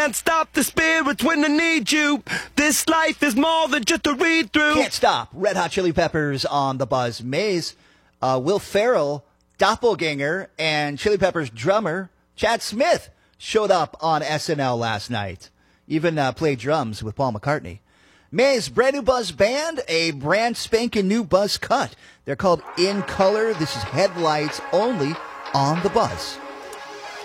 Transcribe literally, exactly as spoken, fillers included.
Can't stop the spirits when they need you. This life is more than just a read-through. Can't Stop. Red Hot Chili Peppers on the Buzz. Maze, uh, Will Ferrell, doppelganger, and Chili Peppers drummer Chad Smith showed up on S N L last night. Even uh, played drums with Paul McCartney. Maze, brand new Buzz band, a brand spanking new Buzz cut. They're called In Color. This is Headlights only on the Buzz.